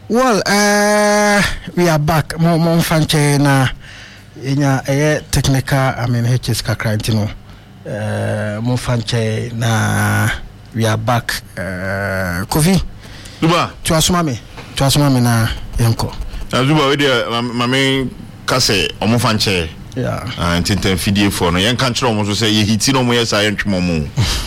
Well, we are back. Mon fanche na inya technical, I mean HS kakrantino. Mon fanche na we are back. Kofi. Zuba. Tuasuma me na yanko. Zuba we dey mame kase omo fanche. Yeah. Tinten fidie for no yen kan kire omo so say ye hiti no mo yes ayentwe mo.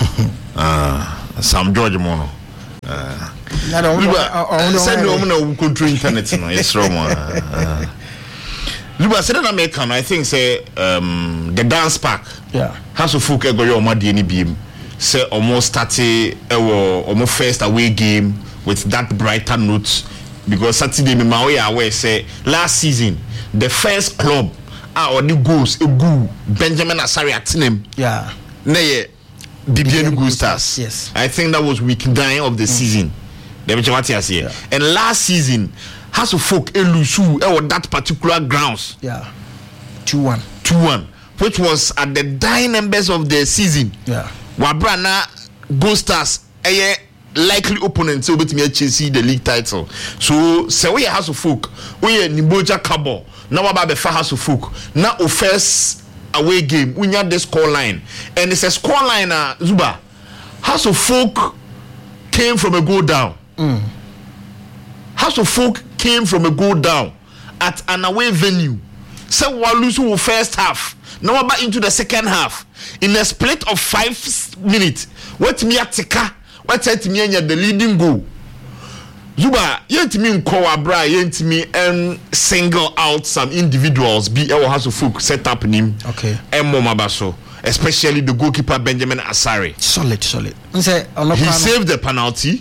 Sam George mo no. Send them on control internet. No, yes, Roma. Luba said in America, I think say the dance park. Yeah. Has a folk go your money any beam. Say almost started almost first away game with that brighter note because Saturday me my way away say last season the first club or the goals Benjamin Asari at him. Yeah. Nay. Bibiani Good Stars. Yes. I think that was week 9 of the season. Yeah. And last season, has a folk elusu that particular grounds. Yeah. 2-1. Which was at the dying embers of the season. Yeah. Wabrana Good Stars a likely opponent so with me Chelsea the league title. So we has a folk. We Niboja Kabo. Now about the has a folk. Now first away game we had the score line and it's a score line Zuba House of Folk came from a goal down. House of Folk came from a goal down at an away venue. So we lose first half now about into the second half in a split of 5 minutes what me atika what at me the leading goal Zuba, yet me bra yet me single out some individuals be our House of Folk set up him. Okay. And Momabaso, especially the goalkeeper Benjamin Asari. Solid. He saved the penalty.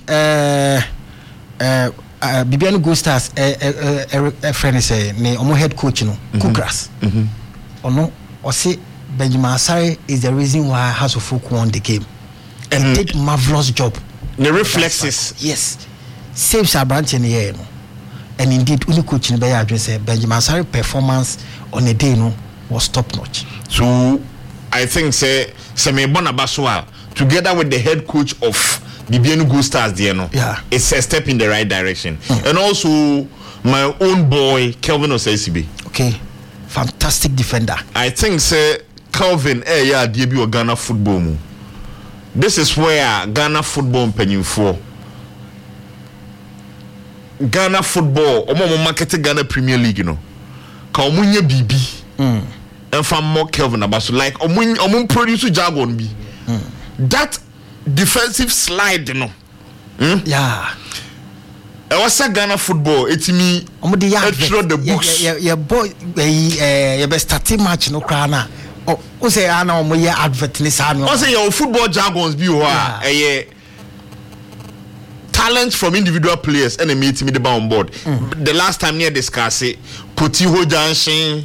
Bibiani Good Stars a friend say ne omo head coach no Kukras. Ono or say Benjamin Asari is the reason why House of Folk won the game. And did marvelous job. The reflexes. Yes. Saves our branch in the air, and indeed, only coaching by address Benjamin Asari performance on a day was top notch. So I think say me Bonabaswa together with the head coach of Bibiani Good Stars, yeah, it's a step in the right direction. And also my own boy Kelvin Osesibe. Okay, fantastic defender. I think say Kelvin, debut of Ghana football. This is where Ghana football penny for. Ghana football, omo market Ghana Premier League, you know. Ka omunye BB. And from more Kelvin Abasu like omun produce jargon bi. That defensive slide, you know. Yeah. I was a Ghana football. It's me. Omo the the books. Yeah, boy. You be starting match no krana. Oh, say ana omo ye advert ni sa no. Say your football jargons bi ho a talents from individual players and meet me the on board. The last time near discuss it, Kotiho Janshin,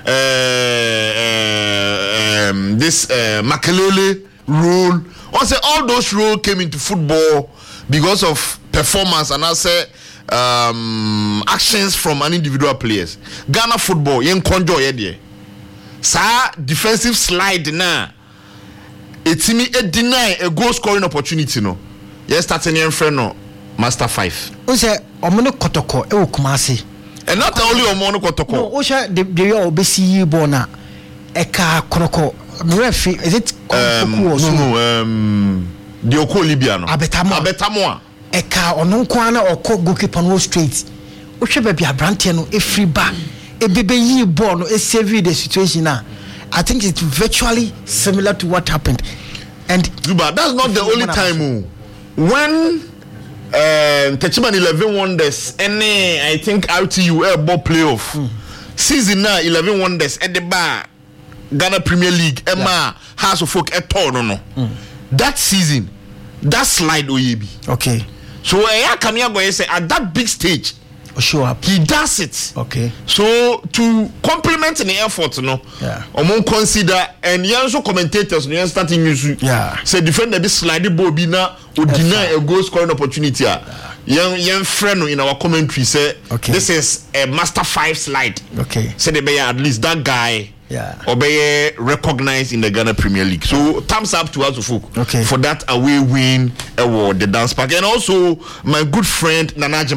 this Makelele rule. Also, all those rules came into football because of performance and also actions from an individual players. Ghana football, yen konjo yedie. Sa defensive slide na. It's me deny a goal scoring opportunity no. Yes, starting your friend no. Master 5. We say omono kotoko e wo Kumasi. And not only omono kotoko. No, we say the obesi bona eka koroko. Referee is it no the Oko Libiano. Abetamo. Eka ono nko na oko goalkeeper no straight. We hwe baby abrante no e free ba. E bebe yi ball no e save the situation now. I think it's virtually similar to what happened. And Zuba, that's not the only time when Techiman 11 Wonders any I think RTU ball playoff season now 11 Wonders at the bar Ghana Premier League Emma House of Folk at no that season that slide Oyebi. Okay, so come here go say at that big stage show up he does it. Okay, so to complement the effort consider and also commentators no starting news say defender be slide ball be na or deny a goal scoring opportunity young friend in our commentary say this is a master 5 slide. Okay, say they be at least that guy or be recognized in the Ghana Premier League. So thumbs up to House of Folk for that away win award the dance park. And also my good friend Nana Jemai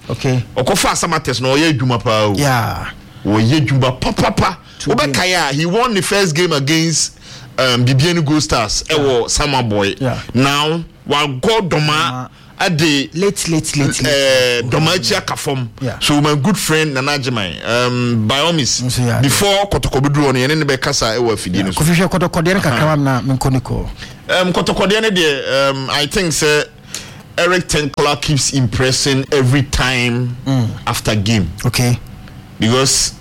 Okay. Okofa Samates no ye dwuma pa. Yeah. Oye dwuma papa. Obekaya he won the first game against Bibiani Gold Stars. Ewo Sama Boy. Yeah. Now wa go doma at the late Domachia Kafom. Yeah. So my good friend Nana Jemai, by all means, before Kotokobudru on the Bekasa Ewa Fidino. Kofisha Kotokodian Kakram na Minkoniko. Kotokodian I think sir Eric Tenkler keeps impressing every time after game. Okay. Because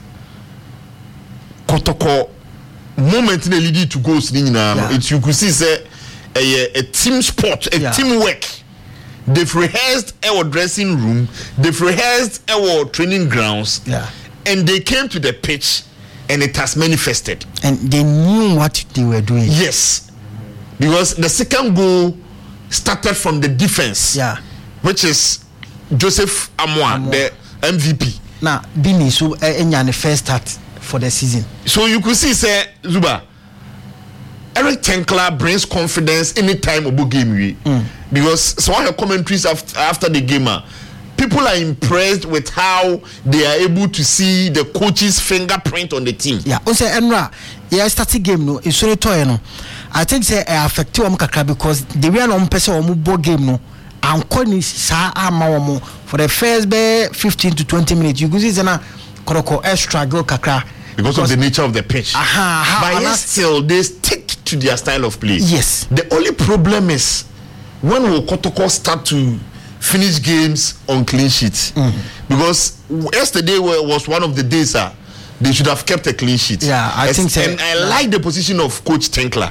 Kotoko moment in the lead to goals it's you could see say a team sport, teamwork. They've rehearsed our dressing room, they've rehearsed our training grounds, and they came to the pitch and it has manifested. And they knew what they were doing. Yes. Because the second goal started from the defense, which is Joseph Amoah, the MVP. Now, Bini, so the first start for the season. So you could see, say, Zuba, Eric Tenkler brings confidence anytime Obo game because some of the commentaries after the game, people are impressed with how they are able to see the coach's fingerprint on the team. Yeah, also Enra, starting game no, it's so no. I think say affect you kakra because the way no person omo bo game no, and calling sa ama for the first 15 to 20 minutes. You go see na koroko extra goal kakra. Because of the nature of the pitch. But yet still, they stick to their style of play. Yes. The only problem is when will Kotoko start to finish games on clean sheets. Because yesterday was one of the days they should have kept a clean sheet. Yeah, I think so. And I like the position of Coach Tenkler.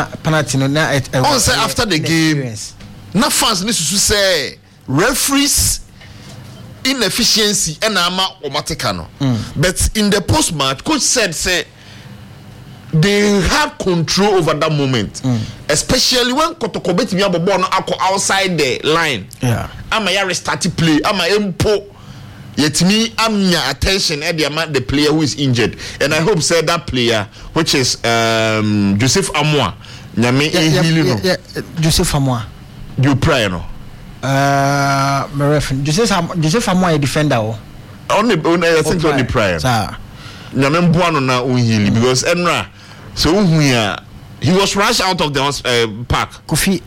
After the game, now fans need to say referees inefficiency and ama omatikano. But in the post match, coach said say they have control over that moment, especially when Kotoko betimi abobo no akọ outside the line. Yeah, ama ya restart play, ama empo yetimi amnya attention at the player who is injured, and I hope say that player, which is Joseph Amoah, nyame ehili no. Joseph Amoah. You pray no. My reference. Joseph Amoah a defender. I think only prior. Nyame mboano na unhili because Enra so unhuya he was rushed out of the park. Kofi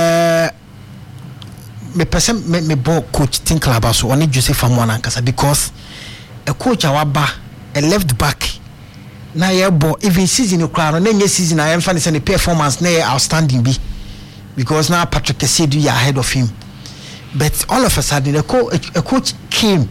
me ball coach Tenkler about so only Joseph Amoah nankasa because a coach awaba a left back na ye ball even season no crowd no nye season I am fan say the performance na outstanding be because now Patrick Kesedu you ahead of him. But all of a sudden, a coach came,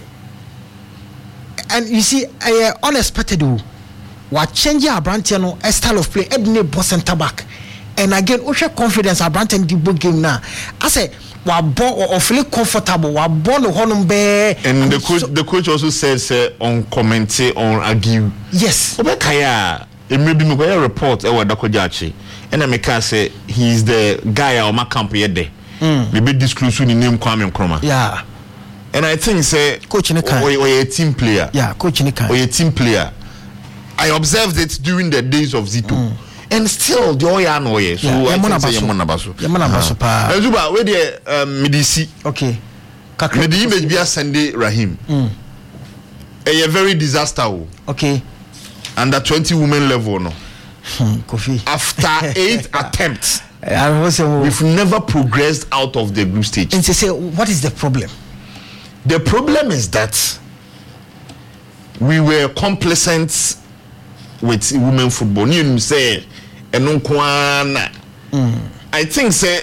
and you see, unexpected. What changing our brand a style of play? Edney boss center back, and again, Osha confidence. Our brand and the game now. I say, we born or feel comfortable. We born honum bear. And the coach also says on comment on argue. Yes. Obekaya, it may be a report. Dakojachi, and I make say he's the guy on my camp here there. Maybe disclose in name Kwame Nkrumah. Yeah. And I think say coach in or a team player. Yeah, coach in or a team player. I observed it during the days of Zito. And still the Oya no way. So I think say Yamanabaso. Yamanabaso pa. Zuba where the Medisi. Okay. Medi image be Sunday Rahim. A very disaster. Okay. Under 20 women level no. Kofi. After 8 attempts. We've never progressed out of the group stage. And to say, what is the problem? The problem is that we were complacent with women football. You say, I think say,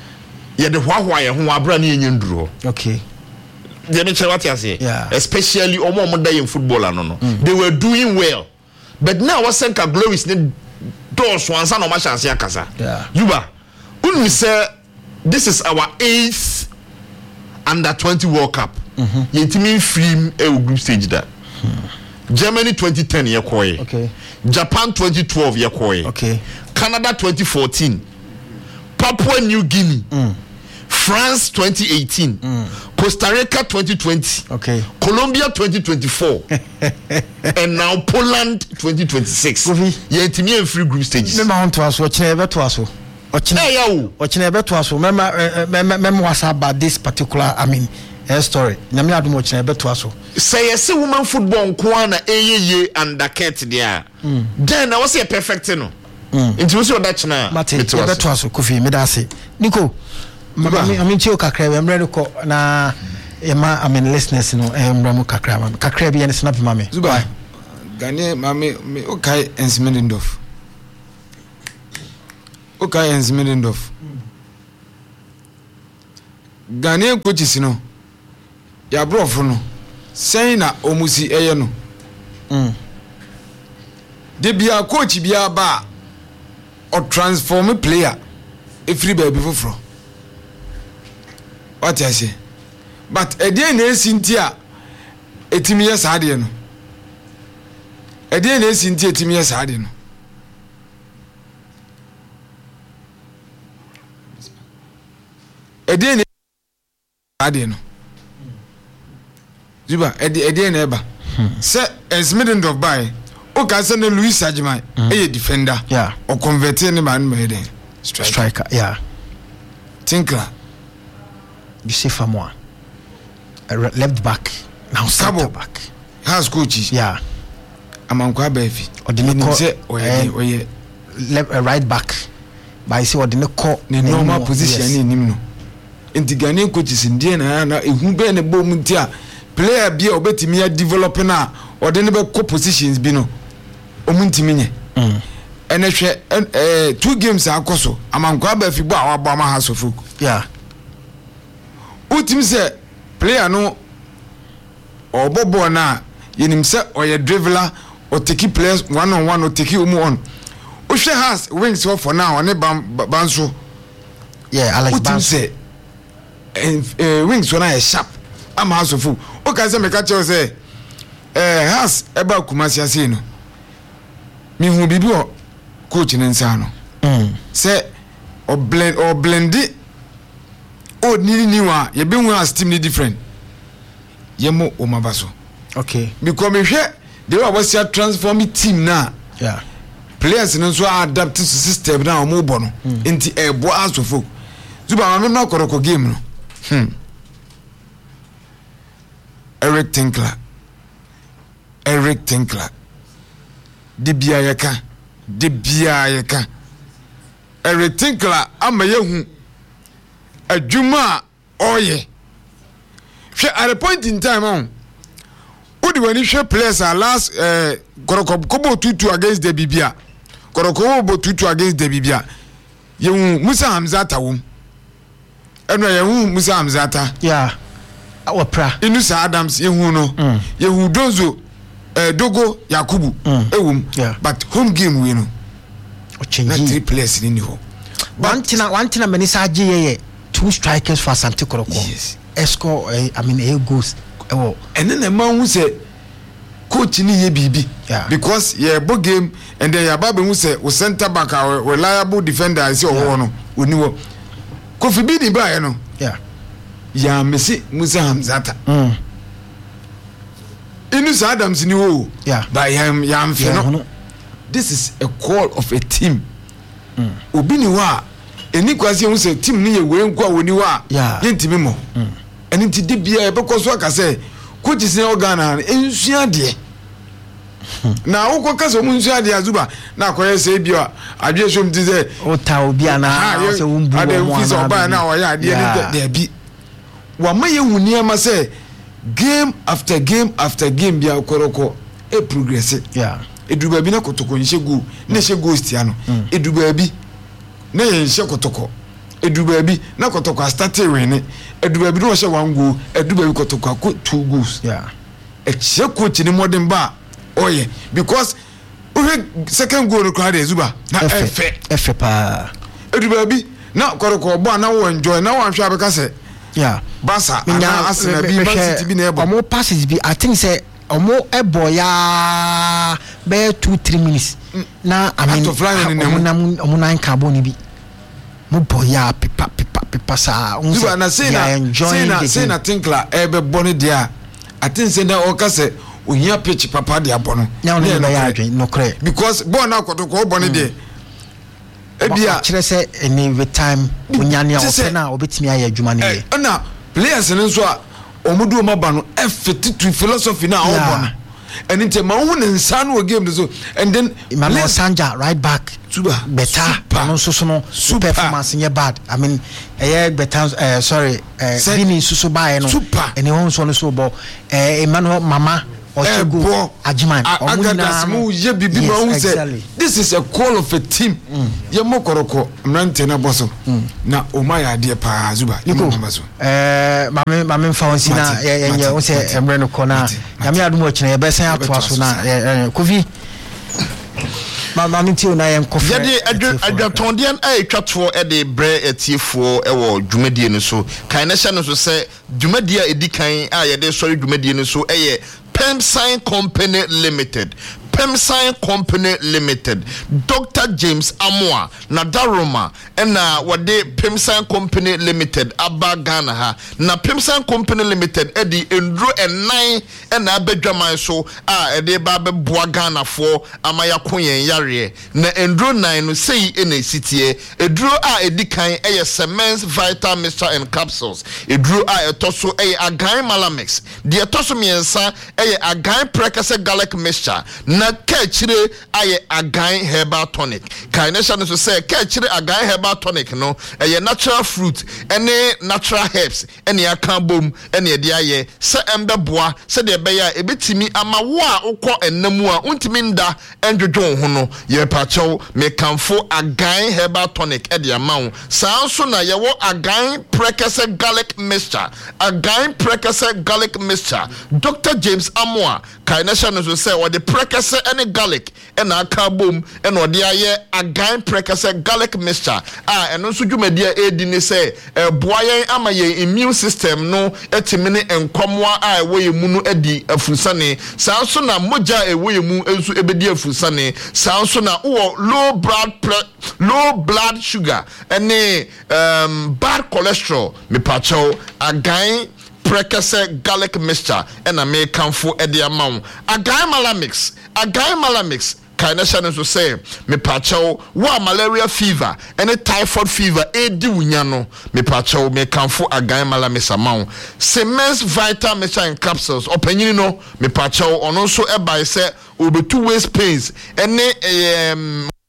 okay. Yeah. Especially in football, they were doing well, but now what's saying glory is Yuba, when we say this is our 8th under 20 World Cup, yetimi free group stage that. Germany 2010 yekoye. Okay. Japan 2012 yekoye. Okay. Canada 2014. Papua New Guinea. France 2018. Costa Rica 2020. Okay. Colombia 2024. And now Poland 2026. Yetimi and free group stages. Remember on to us watching ever to us. Watching ever to us. Remember was about this particular story nyame adom o kire beto aso say yes woman football nko na eyeye undercut there then na was perfect no nti wo se oda chena beto aso Kofi me da ase Nico I chio kakra we mre ko na ema listeners no mre mu kakra bi ene snap mame Zuba Gane mame me okay Ensmedendorf Ghanaian coaches no ya brofo no sen na omusi eye no de bia coach bia ba or transform player every baby foforo what I say but e dey na esintia etimi ye saade no e dey na esintia etimi ye saade no e dey na saade no Zuba e dey na eba se Ensmedendorf by o ka se na Louis Ajimai e defender o convert ni man me dey striker Tinkler you see for moi left back now center back has coaches amankwa baby odine say oye left right back by say odine ko ne normal position ni nim no enti Ghanaian coaches ndie na ehu be ne bom ntia player bia obetimi ya develop na odine be ko positions bi no omuntimi nye ene hwe 2 games akoso amankwa ba fi bo a wabo ama ha sofuk utim se player no obobo na yenim se oye dribbler o take players one on one o take you on o hwe has wings for now on banso Alex Banso say wings when I sharp am house of o ka se me ka che say has eba kumasi ase no mi hu bibi o coach nensa no say o blend o ni wa ye be hu as team ni different ye mo o mabaso okay because me hwe they was a transform team na players no so adapt to system na o mo bo no enti ebo asofo Zuba ma no koroko game no Eric Tinkler de bia yeka Eric Tinkler amayehu adwuma oye hwe at a point in time on odi wani hwe players are last Kobo 2-2 against the Bibia Kobo 2-2 against the Bibia yehu Musa Hamzata wom eno yehu Musa Hamzata awapra Inusa Adams yehu no yehu Donzo Dogo Yakubu ewum but home game we no na 3 players ni ho one thing many saje ye 2 strikers for Asante Koroko esco goals and then the man who say coach ni ye bibi because ye bo game and then ya babe who say o center back a reliable defender is your no oni wo Kofi bi di ba ye no ya Messi Musa Hamzata Inusa Adams ni wo by him ya mfe no this is a call of a team obi ni wa eni kwase who say team ni ye we nkwa woni wa ye ntimi mo eni ti de bia e bekoso aka say coach sin organa ensua de na wo ka so mu nsua de azuba na akoye say bia adwe so mti say o ta obi ana so wumbu mo ana so ba na o ya de ni de bi wa maye huni ama say game after game bia koroko e progress eduba bi na kotoko nche go na she ghost ya no eduba bi na ye nche kotoko eduba bi na kotoko start win eduba bi no she one goal eduba bi kotoko 2 goals e che coach ni modern ba oye because second goal no crowd ezuba na efe pa eduba bi na koroko bo na wo enjoy na wan hwa abeka se Basa na Arsenal bi Man City bi na ebo omo passes bi I think say omo ebo ya be 2-3 minutes na omo na carbon bi mo boya pipa sa unse na say na Tinkler ebe boni dia I think say na o ka say ohia pitch papa dia bono na ya adwen no kre because ball na kotoko boni dia ebia kire say any time unyane a opena obetimi aye adwuma ne ye na players no so a omudu maba no fit to philosophy na obo and into my own and son will give so and then Emmanuel Sanja right back super better and also no super performance in your bad I mean better sorry Vini Susuba and super and he owns one so ball Emmanuel Mama Ochego Ajiman exactly. This is a call of a team Yamokoroko Mrantena Bosso na Omaya dear Pa Zuba Mamma Fawsina ya say Emreno Kona Yamia watching a best out to us na Kofi Mamma Tio na yam Kofi Adwatondian twatfo de bre etiefo ewo dwumadie no so kan na no so say dwumadie edikan a ye de sori dwumadie no so Pemsign Company Limited. Pemsign Company Limited. Dr. James Amoa na Daroma na wade Pemsign Company Limited aba Ghana ha na Pemsign Company Limited edi endro ennan na abedwaman so ede ba beboa Ghana fo amaya koyen yare na endro nan no sei na sitie eduro edikan Semens Vital Mixture and Capsules eduro etoso agan Malamix de etoso miensa agan Precase Garlic Mixture na kechire agan herbal tonic kainesha no so say kechire agan herbal tonic no natural fruit ene natural herbs ene aka bom ene de aye se embeboa se de be ya ebetimi ama wo a ukọ ennamu a untimi nda endwodwo ho no ye pacho me kanfo agan herbal tonic e de amawo sanso na ye wo agan Precase Garlic Mixture Dr. James Amoa kainesha no so say what the Precase any garlic and a carbom and or the aye agan Precase Garlic Mixture and also dwumadia edini say boayen amaye immune system no etimene enkwamwa we mu no edi afusane sanso na moja we mu ensu ebedi afusane sanso na low blood sugar any bad cholesterol me pacho agan Precase Garlic Mixture and a may come for Eddie amount. Agan Malamix Kainesha no so say me pacho wa malaria fever and a typhoid fever edi unyano me pacho me come for agan Malamix amount. Semens Vital Mixture and Capsules openyini no me pacho on also e by say obe 2 ways pains and